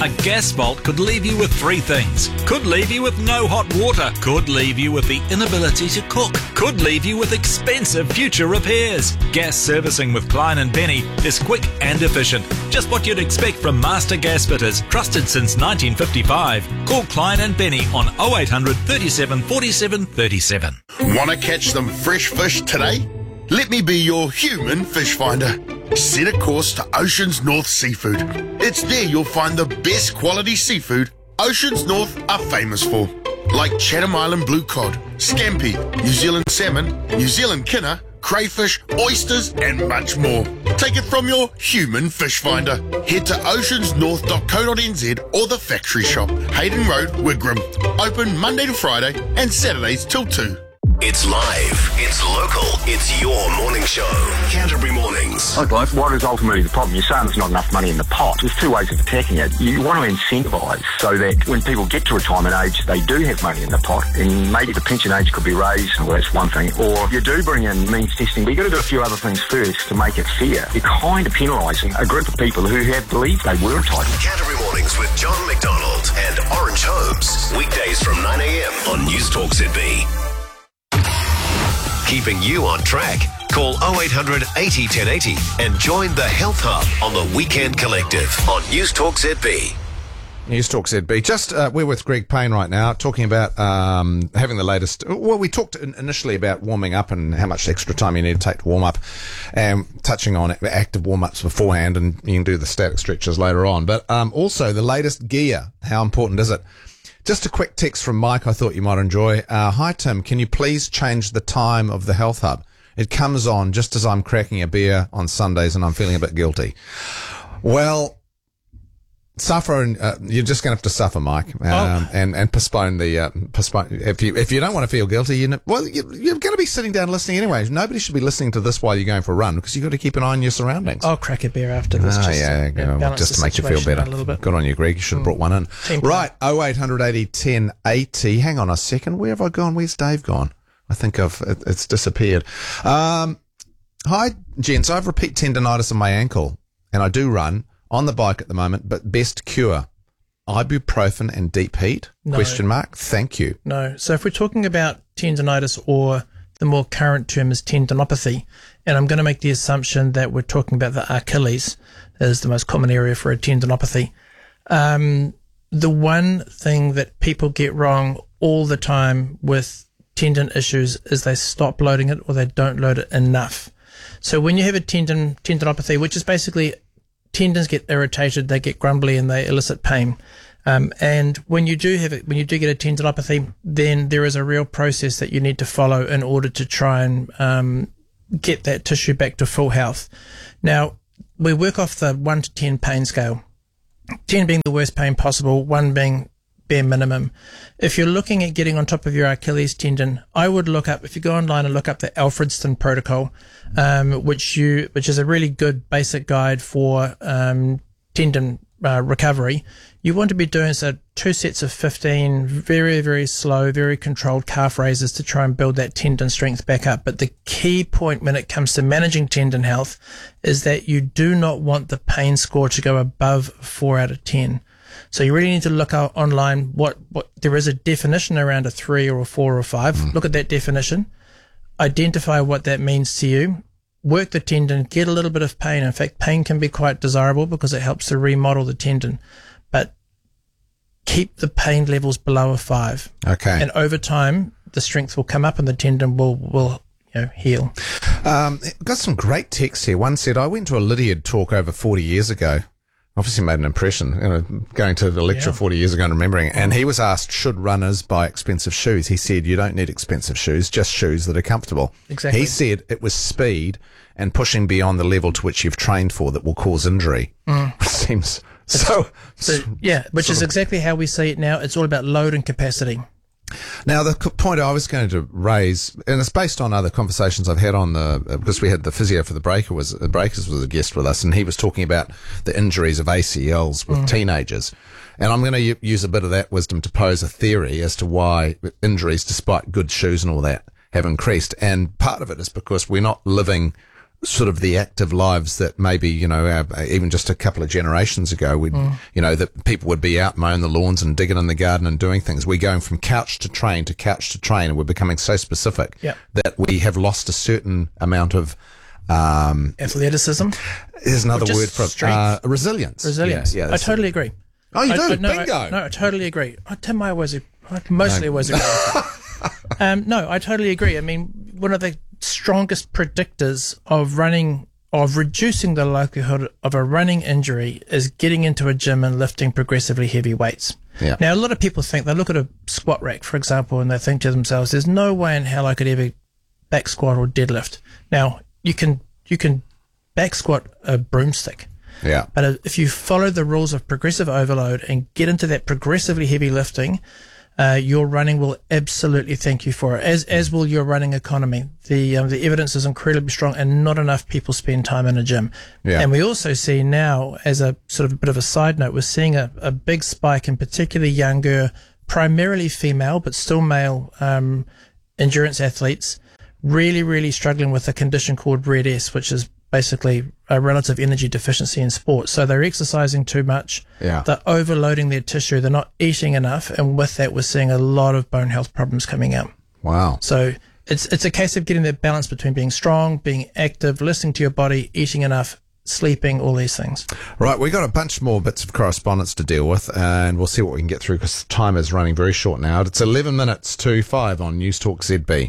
A gas fault could leave you with three things. Could leave you with no hot water. Could leave you with the inability to cook. Could leave you with expensive future repairs. Gas servicing with Klein and Benny is quick and efficient. Just what you'd expect from master gas fitters, trusted since 1955. Call Klein and Benny on 0800 37 47 37. Want to catch some fresh fish today? Let me be your human fish finder. Set a course to Oceans North Seafood. It's there you'll find the best quality seafood Oceans North are famous for, like Chatham Island blue cod, scampi, New Zealand salmon, New Zealand kinner, crayfish, oysters and much more. Take it from your human fish finder. Head to oceansnorth.co.nz or the factory shop, Hayden Road, Wigram. Open Monday to Friday and Saturdays till 2. It's live, it's local, it's your morning show. Canterbury Mornings. Look, guys, what is ultimately the problem? You're saying there's not enough money in the pot. There's two ways of attacking it. You want to incentivise so that when people get to retirement age, they do have money in the pot, and maybe the pension age could be raised. Well, that's one thing. Or if you do bring in means testing, but you've got to do a few other things first to make it fair. You're kind of penalising a group of people who have believed they were entitled. Canterbury Mornings with John McDonald and Orange Holmes. Weekdays from 9 a.m. on News Talk ZB. Keeping you on track. Call 0800 80 1080 and join the Health Hub on the Weekend Collective on News Talk ZB. News Talk ZB. Just, we're with Greg Payne right now, talking about having the latest. Well, we talked initially about warming up and how much extra time you need to take to warm up, and touching on active warm-ups beforehand, and you can do the static stretches later on. But also the latest gear. How important is it? Just a quick text from Mike I thought you might enjoy. Hi, Tim. Can you please change the time of the Health Hub? It comes on just as I'm cracking a beer on Sundays and I'm feeling a bit guilty. Well, suffer, and you're just going to have to suffer, Mike, and postpone the postpone. If you don't want to feel guilty, you're going to be sitting down listening anyway. Nobody should be listening to this while you're going for a run, because you've got to keep an eye on your surroundings. I'll crack a beer after this. Just to make you feel better. A little bit. Good on you, Greg. You should have brought one in. Right, 0800 80 1080. Hang on a second. Where have I gone? Where's Dave gone? I think it's disappeared. Hi, gents. I have repeat tendonitis in my ankle, and I do run on the bike at the moment, but best cure, ibuprofen and deep heat? No. Thank you. No. So if we're talking about tendonitis, or the more current term is tendinopathy, and I'm going to make the assumption that we're talking about the Achilles as the most common area for a tendinopathy. The one thing that people get wrong all the time with tendon issues is they stop loading it, or they don't load it enough. So when you have a tendinopathy, which is basically tendons get irritated, they get grumbly, and they elicit pain. And when you do get a tendinopathy, then there is a real process that you need to follow in order to try and get that tissue back to full health. Now, we work off the 1 to 10 pain scale, 10 being the worst pain possible, 1 being bare minimum. If you're looking at getting on top of your Achilles tendon, I would look up, if you go online and look up the Alfredston protocol, which is a really good basic guide for tendon recovery. You want to be doing 2 sets of 15 very, very slow, very controlled calf raises to try and build that tendon strength back up. But the key point when it comes to managing tendon health is that you do not want the pain score to go above 4 out of 10. So you really need to look out online what there is a definition around a 3 or a 4 or 5. Look at that definition, identify what that means to you, work the tendon, get a little bit of pain. In fact, pain can be quite desirable because it helps to remodel the tendon, but keep the pain levels below a 5. Okay. And over time, the strength will come up and the tendon will heal. Got some great texts here. One said, I went to a Lydiard talk over 40 years ago. Obviously made an impression, going to the lecture 40 years ago and remembering it. And he was asked, should runners buy expensive shoes? He said, you don't need expensive shoes, just shoes that are comfortable. Exactly. He said it was speed and pushing beyond the level to which you've trained for that will cause injury. Seems which is exactly how we see it now. It's all about load and capacity. Now, the point I was going to raise, and it's based on other conversations I've had on because we had the physio for the Breakers was a guest with us, and he was talking about the injuries of ACLs with teenagers. And I'm going to use a bit of that wisdom to pose a theory as to why injuries, despite good shoes and all that, have increased. And part of it is because we're not living sort of the active lives that maybe, even just a couple of generations ago, that people would be out mowing the lawns and digging in the garden and doing things. We're going from couch to train, and we're becoming so specific that we have lost a certain amount of athleticism. There's another word for it. Resilience. Yeah, I totally agree. Oh, you do? Bingo. I totally agree. Tim, I mostly always agree. No, I totally agree. I mean, one of the strongest predictors of reducing the likelihood of a running injury is getting into a gym and lifting progressively heavy weights. Yeah. Now, a lot of people they look at a squat rack, for example, and they think to themselves, there's no way in hell I could ever back squat or deadlift. Now, you can back squat a broomstick. Yeah. But if you follow the rules of progressive overload and get into that progressively heavy lifting, your running will absolutely thank you for it, as will your running economy. The evidence is incredibly strong, and not enough people spend time in a gym. Yeah. And we also see now, as a sort of a bit of a side note, we're seeing a big spike in particularly younger, primarily female, but still male endurance athletes, really, really struggling with a condition called RED-S, which is basically a relative energy deficiency in sport. So they're exercising too much. Yeah. They're overloading their tissue. They're not eating enough. And with that, we're seeing a lot of bone health problems coming out. Wow. So it's a case of getting that balance between being strong, being active, listening to your body, eating enough, sleeping, all these things. Right. We've got a bunch more bits of correspondence to deal with, and we'll see what we can get through because time is running very short now. It's 11 minutes to 5 on News Talk ZB.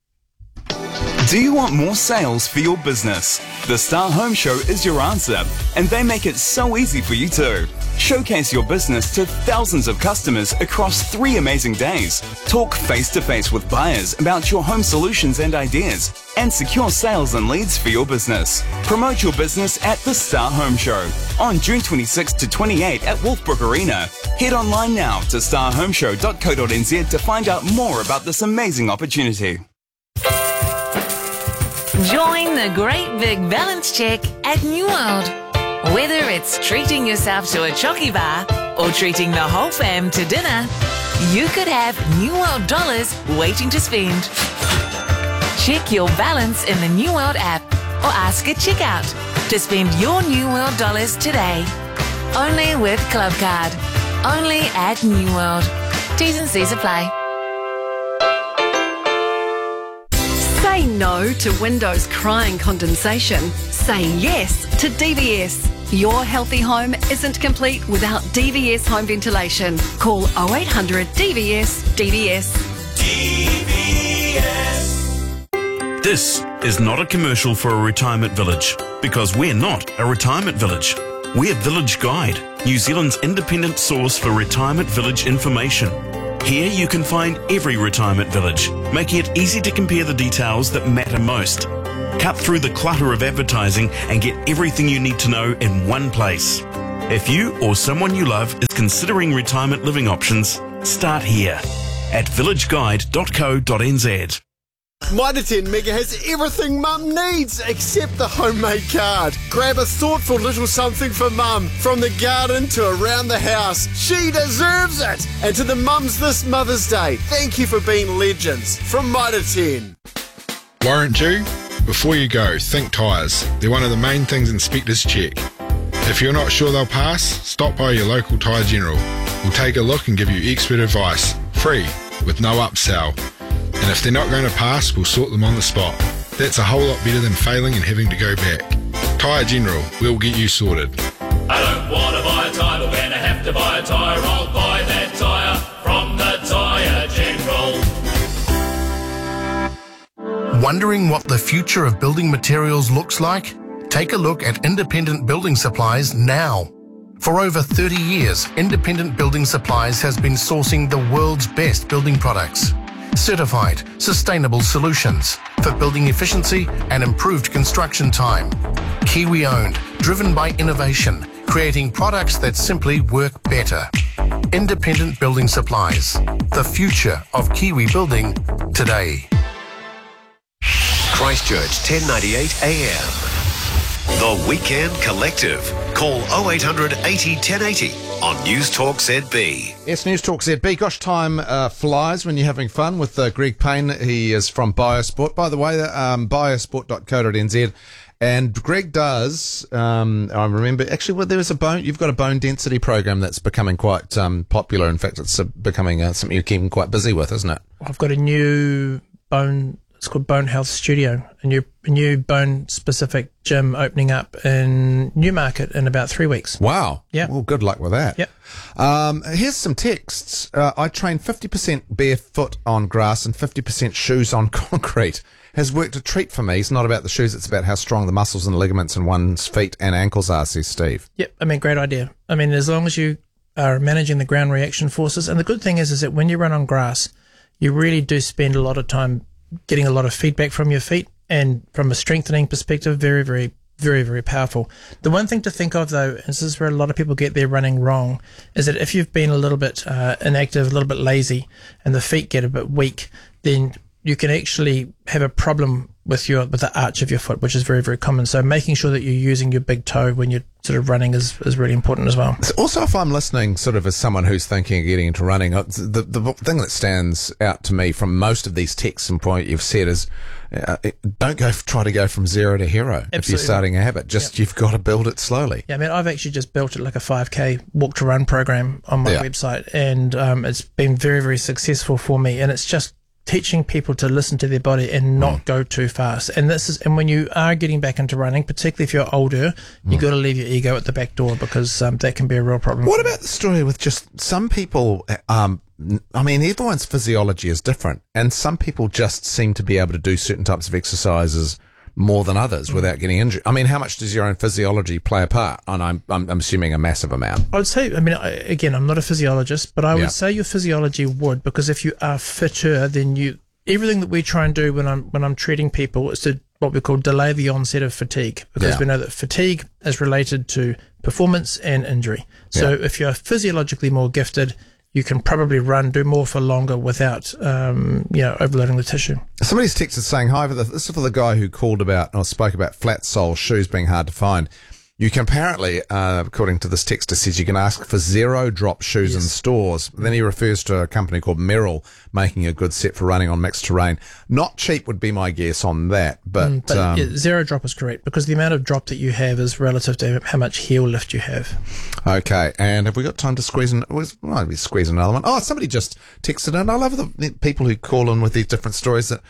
Do you want more sales for your business? The Star Home Show is your answer, and they make it so easy for you too. Showcase your business to thousands of customers across 3 amazing days. Talk face-to-face with buyers about your home solutions and ideas, and secure sales and leads for your business. Promote your business at the Star Home Show on June 26 to 28 at Wolfbrook Arena. Head online now to starhomeshow.co.nz to find out more about this amazing opportunity. Join the great big balance check at New World. Whether it's treating yourself to a chocky bar or treating the whole fam to dinner, you could have New World dollars waiting to spend. Check your balance in the New World app or ask at checkout to spend your New World dollars today. Only with Clubcard. Only at New World. T's and C's apply. Say no to windows crying condensation. Say yes to DVS. Your healthy home isn't complete without DVS home ventilation. Call 0800 DVS DVS. DVS. This is not a commercial for a retirement village, because we're not a retirement village. We're Village Guide, New Zealand's independent source for retirement village information. Here you can find every retirement village, making it easy to compare the details that matter most. Cut through the clutter of advertising and get everything you need to know in one place. If you or someone you love is considering retirement living options, start here at villageguide.co.nz. Mitre 10 Mega has everything Mum needs except the homemade card. Grab a thoughtful little something for Mum, from the garden to around the house. She deserves it. And to the mums this Mother's Day, thank you for being legends. From Mitre 10. Warrant due? Before you go, think tyres. They're one of the main things inspectors check. If you're not sure they'll pass, stop by your local Tyre General. We'll take a look and give you expert advice, free, with no upsell. And if they're not going to pass, we'll sort them on the spot. That's a whole lot better than failing and having to go back. Tyre General, we'll get you sorted. I don't want to buy a tyre, but when I have to buy a tyre, I'll buy that tyre from the Tyre General. Wondering what the future of building materials looks like? Take a look at Independent Building Supplies now. For over 30 years, Independent Building Supplies has been sourcing the world's best building products. Certified, sustainable solutions for building efficiency and improved construction time. Kiwi-owned, driven by innovation, creating products that simply work better. Independent Building Supplies, the future of Kiwi building today. Christchurch, 1098 AM. The Weekend Collective. Call 0800 80 1080 on News Talk ZB. Yes, News Talk ZB. Gosh, time flies when you're having fun with Greg Payne. He is from Biosport. By the way, biosport.co.nz And Greg does, I remember, actually, well, you've got a bone density program that's becoming quite popular. In fact, it's becoming something you're keeping quite busy with, isn't it? I've got a new it's called Bone Health Studio, a new bone specific gym opening up in Newmarket in about 3 weeks. Wow. Yeah. Well, good luck with that. Yep. Here's some texts. I train 50% barefoot on grass and 50% shoes on concrete. Has worked a treat for me. It's not about the shoes, it's about how strong the muscles and ligaments in one's feet and ankles are, says Steve. Yep. I mean, great idea. I mean, as long as you are managing the ground reaction forces, and the good thing is that when you run on grass, you really do spend a lot of time getting a lot of feedback from your feet, and from a strengthening perspective, very, very, very, very powerful. The one thing to think of, though, and this is where a lot of people get their running wrong, is that if you've been a little bit inactive, a little bit lazy, and the feet get a bit weak, then you can actually have a problem with the arch of your foot, which is very, very common. So making sure that you're using your big toe when you're sort of running is really important as well. Also, if I'm listening sort of as someone who's thinking of getting into running, the thing that stands out to me from most of these texts and point you've said is don't try to go from zero to hero. Absolutely. If you're starting a habit. You've got to build it slowly. Yeah, I mean, I've actually just built it like a 5K walk to run program on my website, and it's been very, very successful for me, and it's just teaching people to listen to their body and not go too fast. And when you are getting back into running, particularly if you're older, you've got to leave your ego at the back door, because that can be a real problem. What about the story with just some people? I mean, everyone's physiology is different, and some people just seem to be able to do certain types of exercises more than others without getting injured. I mean, how much does your own physiology play a part? And I'm assuming a massive amount. I would say, I mean, again, I'm not a physiologist, but I would say your physiology would, because if you are fitter, then everything that we try and do when I'm treating people is to what we call delay the onset of fatigue, because we know that fatigue is related to performance and injury. So if you're physiologically more gifted, you can probably do more for longer without, overloading the tissue. Somebody's texted saying, hi, this is for the guy who spoke about flat sole shoes being hard to find. You can apparently, according to this texter, says you can ask for zero drop shoes in stores. Then he refers to a company called Merrell making a good set for running on mixed terrain. Not cheap would be my guess on that, but zero drop is correct, because the amount of drop that you have is relative to how much heel lift you have. Okay, and have we got time to squeeze another one? Oh, somebody just texted in. I love the people who call in with these different stories that.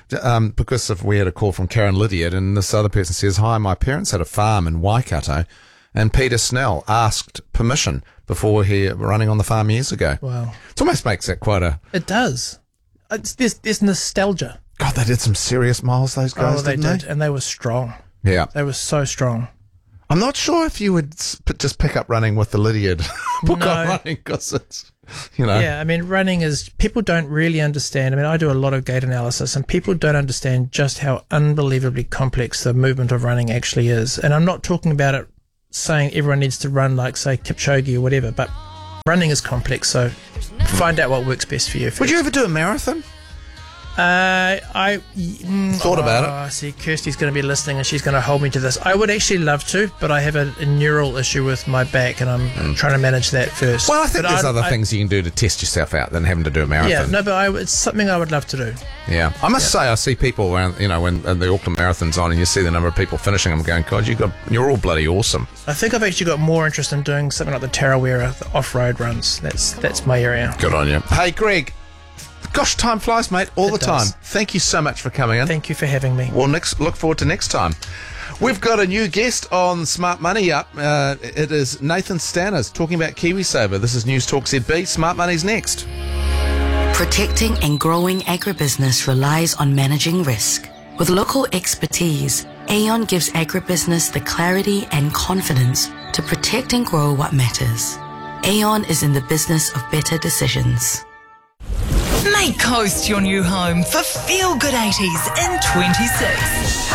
Because we had a call from Karen Lydiard, and this other person says, hi, my parents had a farm in Waikato, and Peter Snell asked permission before he running on the farm years ago. Wow. It almost makes it quite a... It does. There's nostalgia. God, they did some serious miles, those guys, didn't they? They did, and they were strong. Yeah. They were so strong. I'm not sure if you would just pick up running with the Lydiard book on running, because it's, Yeah, I mean, running is, people don't really understand. I mean, I do a lot of gait analysis, and people don't understand just how unbelievably complex the movement of running actually is. And I'm not talking about it saying everyone needs to run like, say, Kipchoge or whatever, but running is complex, so find out what works best for you. Would you ever do a marathon? I thought about it. I see Kirsty's going to be listening, and she's going to hold me to this. I would actually love to, but I have a neural issue with my back, and I'm trying to manage that first. Well, I think there's other things you can do to test yourself out than having to do a marathon. Yeah, no, but it's something I would love to do. Yeah, I must say, I see people around, when the Auckland Marathon's on, and you see the number of people finishing. I'm going, God, you're all bloody awesome. I think I've actually got more interest in doing something like the Tarawera, the off-road runs. That's my area. Good on you. Hey, Greg. Gosh, time flies, mate, all the time. Thank you so much for coming in. Thank you for having me. Well, look forward to next time. We've got a new guest on Smart Money up. It is Nathan Stanners talking about KiwiSaver. This is News Talk ZB. Smart Money's next. Protecting and growing agribusiness relies on managing risk. With local expertise, Aon gives agribusiness the clarity and confidence to protect and grow what matters. Aon is in the business of better decisions. Make Coast your new home for Feel Good 80s in 26.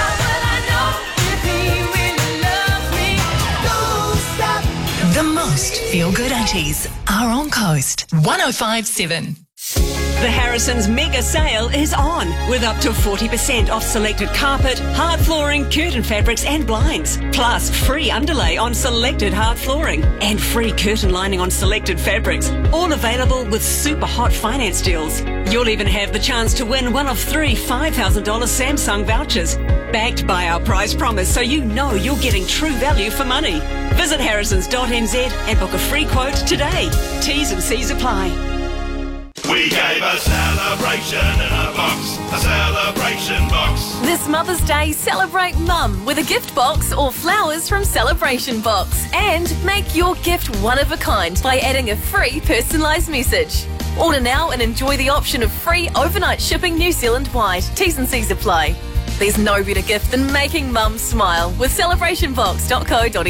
The most Feel Good 80s are on Coast 105.7. The Harrison's mega sale is on, with up to 40% off selected carpet, hard flooring, curtain fabrics and blinds, plus free underlay on selected hard flooring and free curtain lining on selected fabrics, all available with super hot finance deals. You'll even have the chance to win one of 3 $5,000 Samsung vouchers. backed by our price promise, so you know you're getting true value for money. Visit harrisons.nz and book a free quote today. T's and C's apply. We gave a celebration in a box, a celebration box. This Mother's Day, celebrate Mum with a gift box or flowers from Celebration Box. And make your gift one of a kind by adding a free personalised message. Order now and enjoy the option of free overnight shipping New Zealand-wide. T's and C's apply. There's no better gift than making Mum smile with celebrationbox.co.nz.